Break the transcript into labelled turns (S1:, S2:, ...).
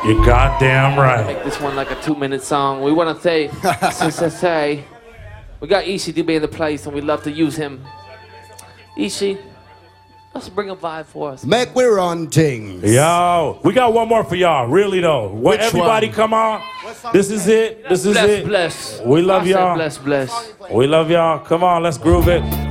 S1: You're goddamn right.
S2: Make this one like a 2-minute song. We want to say, we got Ishi to be in the place, and we love to use him. Ishi, let's bring a vibe for us.
S3: Make we run things.
S1: Yo, we got one more for y'all, really though. When everybody
S3: one?
S1: come on, this is it. This is
S2: Bless,
S1: it.
S2: bless.
S1: We love
S2: I said
S1: y'all.
S2: bless, bless.
S1: We love y'all. Come on, let's groove it.